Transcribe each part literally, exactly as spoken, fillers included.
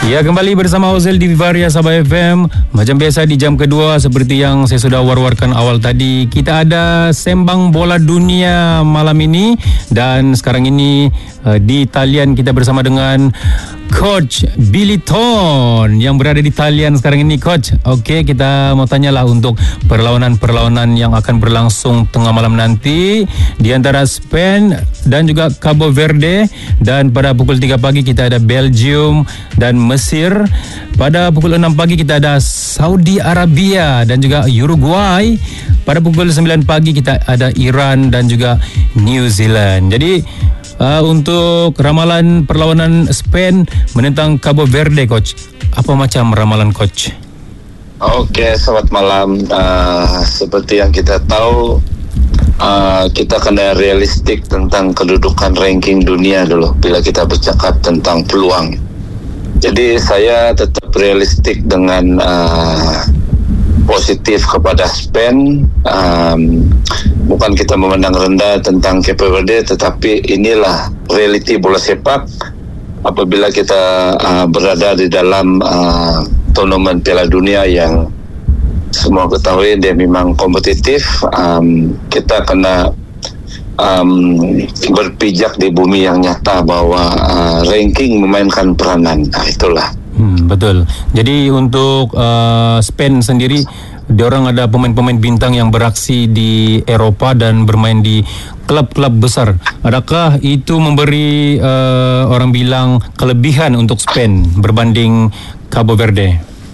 Ya, kembali bersama Ozil di Vivaria Sabah F M. Macam biasa di jam kedua, seperti yang saya sudah war-warkan awal tadi, kita ada sembang bola dunia malam ini. Dan sekarang ini uh, di talian kita bersama dengan Coach Billy Ton yang berada di talian sekarang ini. Coach, okey, kita mau tanyalah untuk perlawanan-perlawanan yang akan berlangsung tengah malam nanti di antara Spain dan juga Cabo Verde. Dan pada pukul tiga pagi kita ada Belgium dan Mesir. Pada pukul enam pagi kita ada Saudi Arabia dan juga Uruguay. Pada pukul sembilan pagi kita ada Iran dan juga New Zealand. Jadi uh, untuk ramalan perlawanan Spain menentang Cabo Verde, Coach, apa macam ramalan Coach? Okey, selamat malam. Uh, seperti yang kita tahu, uh, kita kena realistik tentang kedudukan ranking dunia dulu bila kita bercakap tentang peluang. Jadi saya tetap realistik dengan uh, positif kepada Spain. Um, bukan kita memandang rendah tentang Cape Verde, tetapi inilah realiti bola sepak apabila kita uh, berada di dalam uh, turnamen Piala Dunia yang semua ketahui dia memang kompetitif. Um, kita kena um, berpijak di bumi yang nyata bahwa uh, ranking memainkan peranan. Nah, itulah. Hmm, betul. Jadi untuk uh, Spain sendiri, diorang ada pemain-pemain bintang yang beraksi di Eropah dan bermain di klub-klub besar. Adakah itu memberi uh, orang bilang kelebihan untuk Spain berbanding Cabo Verde?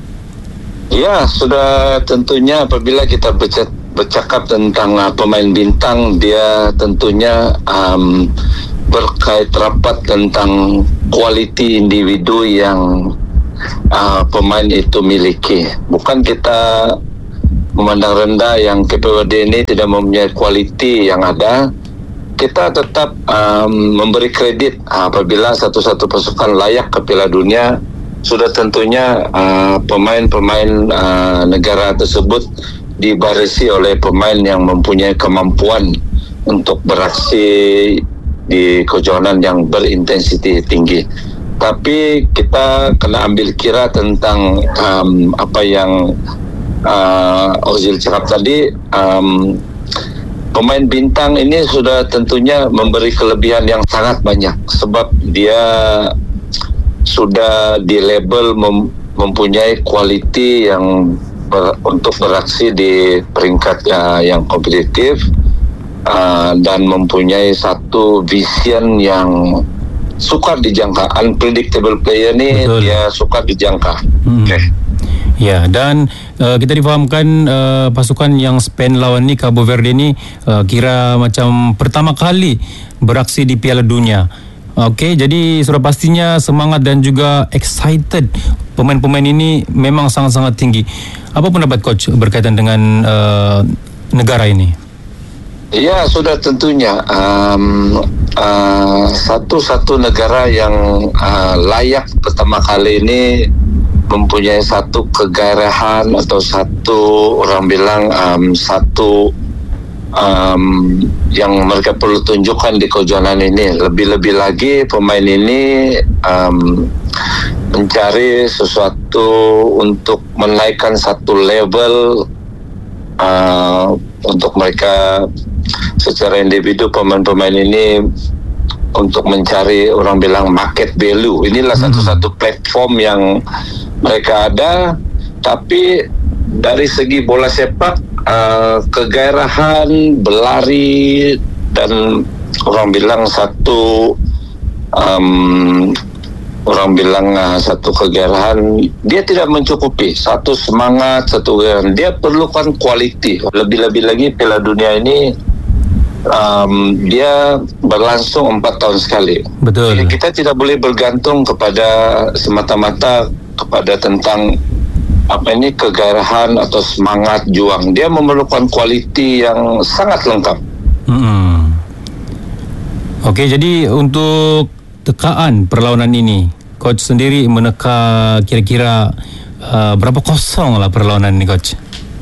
Ya, sudah tentunya apabila kita bercakap, bercakap tentang uh, pemain bintang, dia tentunya um, berkait rapat tentang kualiti individu yang Uh, pemain itu miliki. Bukan kita memandang rendah yang Cape Verde ini tidak mempunyai kualiti yang ada. Kita tetap um, memberi kredit uh, apabila satu-satu pasukan layak ke Piala Dunia. Sudah tentunya uh, pemain-pemain uh, negara tersebut dibarisi oleh pemain yang mempunyai kemampuan untuk beraksi di kejohanan yang berintensiti tinggi. Tapi kita kena ambil kira tentang um, apa yang uh, Ozil cakap tadi. Um, pemain bintang ini sudah tentunya memberi kelebihan yang sangat banyak sebab dia sudah di label mem- mempunyai kualiti yang ber- untuk beraksi di peringkat uh, yang kompetitif uh, dan mempunyai satu vision yang sukar dijangka. Unpredictable player ni. Betul. Dia sukar dijangka. Hmm. Okay. Ya, dan uh, kita difahamkan uh, pasukan yang Spain lawan ni, Cabo Verde ni, uh, kira macam pertama kali beraksi di Piala Dunia. Okey, jadi sudah pastinya semangat dan juga excited pemain-pemain ini memang sangat-sangat tinggi. Apa pendapat Coach berkaitan dengan uh, negara ini? Ya, sudah tentunya um, uh, satu-satu negara yang uh, layak pertama kali ini mempunyai satu kegairahan atau satu orang bilang um, satu um, yang mereka perlu tunjukkan di kejohanan ini. Lebih-lebih lagi pemain ini um, mencari sesuatu untuk menaikkan satu level uh, untuk mereka secara individu. Pemain-pemain ini untuk mencari orang bilang market value. Inilah hmm. satu-satu platform yang mereka ada. Tapi dari segi bola sepak, uh, kegairahan, berlari dan orang bilang satu um, orang bilang uh, satu kegairahan, dia tidak mencukupi. Satu semangat, satu kegairahan, dia perlukan kualiti. Lebih-lebih lagi Piala Dunia ini Um, dia berlangsung empat tahun sekali. Betul. Jadi kita tidak boleh bergantung kepada semata-mata kepada tentang apa ini kegairahan atau semangat juang. Dia memerlukan kualiti yang sangat lengkap. Hmm. Okey, jadi untuk tekaan perlawanan ini, Coach sendiri meneka kira-kira uh, berapa kosong lah perlawanan ini, Coach?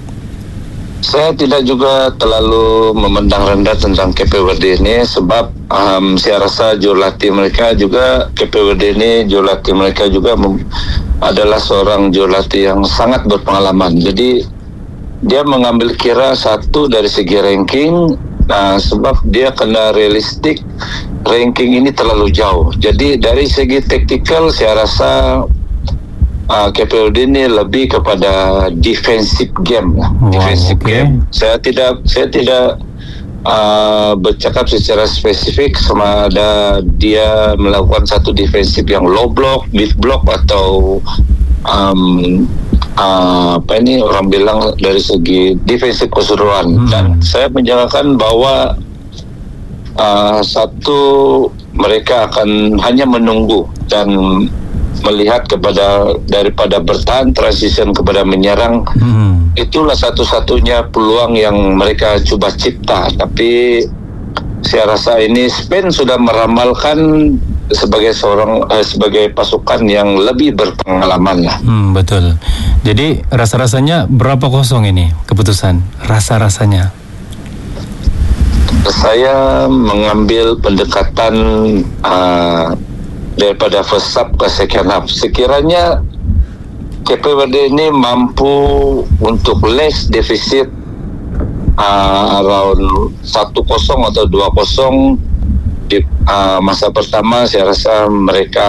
Saya tidak juga terlalu memandang rendah tentang Cape Verde ini sebab um, saya rasa jurulatih mereka juga Cape Verde ini jurulatih mereka juga mem- adalah seorang jurulatih yang sangat berpengalaman. Jadi dia mengambil kira satu dari segi ranking, nah, sebab dia kena realistik, ranking ini terlalu jauh. Jadi dari segi taktikal saya rasa uh, K P U D ini lebih kepada defensive game. Wow, defensive okay. game. Saya tidak saya tidak Uh, bercakap secara spesifik sama ada dia melakukan satu defensif yang low block, mid block atau um, uh, apa ini orang bilang dari segi defensif keseluruhan. Hmm. Dan saya menjangkakan bahwa uh, satu mereka akan hanya menunggu dan melihat kepada daripada bertahan transition kepada menyerang. Hmm. Itulah satu-satunya peluang yang mereka coba cipta. Tapi saya rasa ini Spain sudah meramalkan sebagai seorang eh, sebagai pasukan yang lebih berpengalaman lah. Hmm, betul. Jadi rasa-rasanya berapa kosong ini keputusan? Rasa-rasanya? Saya mengambil pendekatan uh, daripada first half ke second half. Sekiranya K P W D ini mampu untuk less defisit uh, around satu kosong atau dua kosong di uh, masa pertama, saya rasa mereka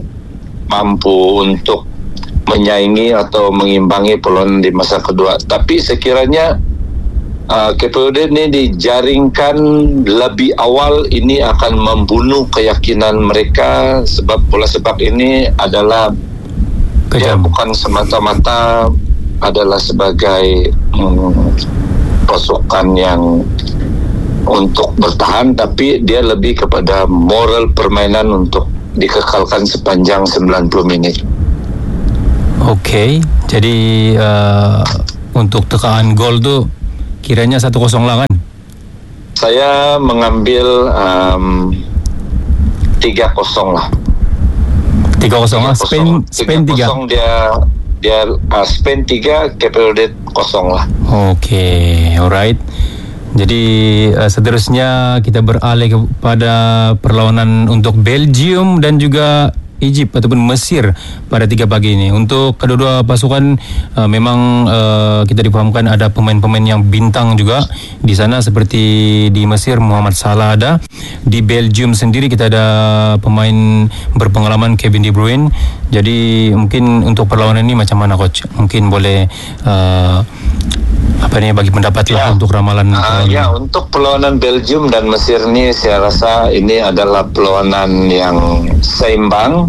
mampu untuk menyaingi atau mengimbangi perlawanan di masa kedua. Tapi sekiranya uh, K P W D ini dijaringkan lebih awal, ini akan membunuh keyakinan mereka, sebab bola sepak ini adalah dia bukan semata-mata adalah sebagai hmm, pasukan yang untuk bertahan, tapi dia lebih kepada moral permainan untuk dikekalkan sepanjang sembilan puluh menit. Oke, okay, jadi uh, untuk tekaan gol tuh kiranya satu kosong lah kan? Saya mengambil um, tiga kosong lah. Tiga kosong lah, Spain Spain tiga. Dia dia uh, Spain tiga, K P W D kosong lah. Oke, okay, alright. Jadi uh, seterusnya kita beralih kepada perlawanan untuk Belgium dan juga Egypt ataupun Mesir pada tiga pagi ini. Untuk kedua-dua pasukan uh, memang uh, kita dipahamkan ada pemain-pemain yang bintang juga di sana, seperti di Mesir Muhammad Salah ada, di Belgium sendiri kita ada pemain berpengalaman Kevin De Bruyne. Jadi mungkin untuk perlawanan ini macam mana coach? Mungkin boleh uh, apa ini bagi pendapat lah ya, untuk ramalan uh, ya untuk perlawanan Belgium dan Mesir ini saya rasa ini adalah perlawanan yang seimbang.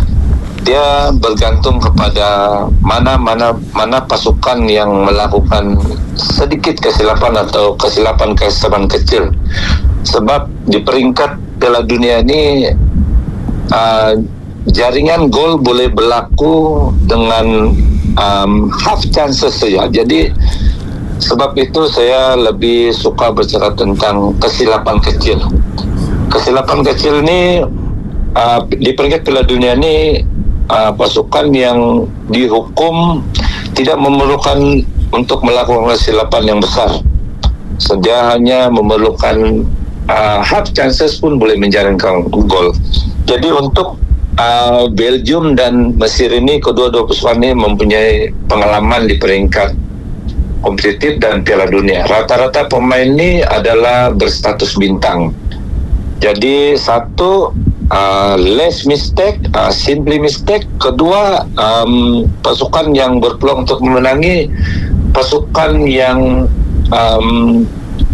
Dia bergantung kepada mana mana mana pasukan yang melakukan sedikit kesilapan atau kesilapan kesilapan kecil. Sebab di peringkat Piala Dunia ini uh, jaringan gol boleh berlaku dengan um, half chances saja. Jadi sebab itu saya lebih suka berbicara tentang kesilapan kecil. Kesilapan kecil ini uh, di peringkat Piala Dunia ini uh, pasukan yang dihukum tidak memerlukan untuk melakukan kesilapan yang besar. Dia hanya memerlukan uh, half chances pun boleh menjaringkan gol. Jadi untuk uh, Belgium dan Mesir ini, kedua-dua pasukan ini mempunyai pengalaman di peringkat kompetitif dan Piala Dunia. Rata-rata pemain ini adalah berstatus bintang. Jadi satu, uh, less mistake, uh, simply mistake. Kedua, um, pasukan yang berpeluang untuk memenangi, pasukan yang um,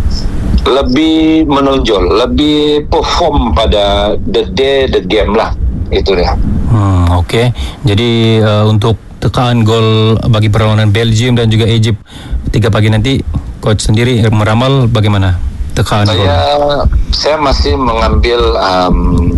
lebih menonjol, lebih perform pada the day, the game lah. Itu dia. Hmm, Oke, okay. Jadi uh, untuk tekan gol bagi perlawanan Belgium dan juga Egypt tiga pagi nanti, coach sendiri meramal bagaimana tekan gol? Saya saya masih mengambil um,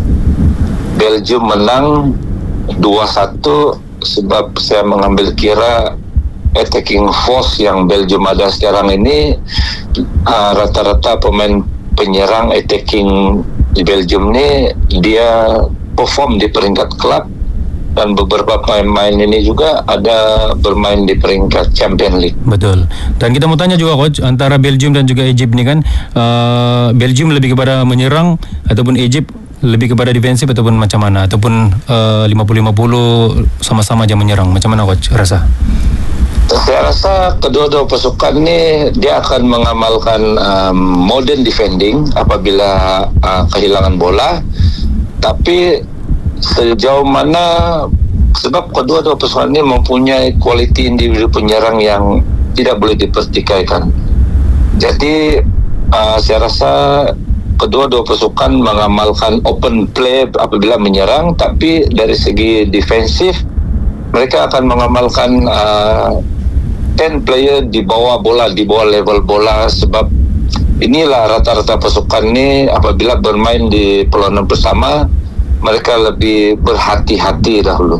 Belgium menang dua satu, sebab saya mengambil kira attacking force yang Belgium ada sekarang ini, uh, rata-rata pemain penyerang attacking di Belgium ini dia perform di peringkat klub, dan beberapa pemain ini juga ada bermain di peringkat Champions League. Betul. Dan kita mau tanya juga coach, antara Belgium dan juga Egypt ini kan, uh, Belgium lebih kepada menyerang ataupun Egypt lebih kepada defensif ataupun macam mana, ataupun uh, lima puluh lima puluh sama-sama aja menyerang, macam mana coach rasa? Saya rasa kedua-dua pasukan ni dia akan mengamalkan um, modern defending apabila uh, kehilangan bola, tapi sejauh mana, sebab kedua-dua pasukan ini mempunyai kualiti individu penyerang yang tidak boleh dipertikaikan. Jadi uh, saya rasa kedua-dua pasukan mengamalkan open play apabila menyerang, tapi dari segi defensif mereka akan mengamalkan uh, ten player di bawah bola, di bawah level bola, sebab inilah rata-rata pasukan ni apabila bermain di perlawanan bersama mereka lebih berhati-hati dahulu.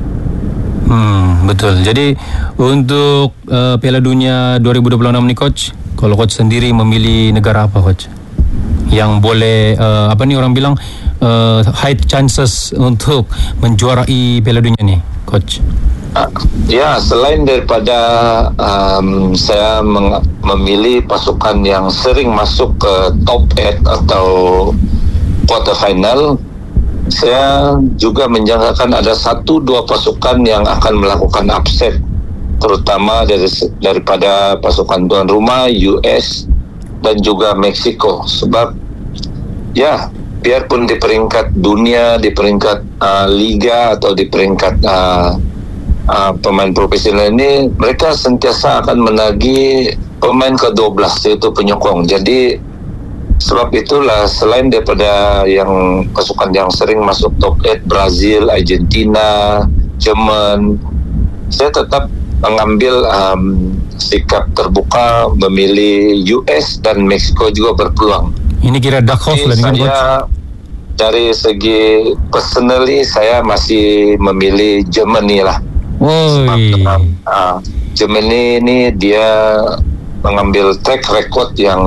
Hmm, betul. Jadi untuk uh, Piala Dunia dua ribu dua puluh enam ni coach, kalau coach sendiri memilih negara apa coach yang boleh uh, apa ni orang bilang uh, high chances untuk menjuarai Piala Dunia ni coach? Uh, ya, selain daripada um, saya meng- memilih pasukan yang sering masuk ke top eight atau quarter final, saya juga menjangkakan ada satu dua pasukan yang akan melakukan upset, terutama dari daripada pasukan tuan rumah U S dan juga Meksiko. Sebab ya, biarpun di peringkat dunia, di peringkat uh, liga atau di peringkat uh, uh, pemain profesional ini, mereka sentiasa akan menagih pemain ke dua belas, yaitu penyokong. Jadi sebab itulah selain daripada yang pasukan yang sering masuk top eight, Brazil, Argentina, Jerman, saya tetap mengambil um, sikap terbuka, memilih U S dan Meksiko juga berpeluang. Ini kira dark horse lah dengan coach. Dari segi personally saya masih memilih Germany lah. Woi. Uh, Germany ini dia mengambil track record yang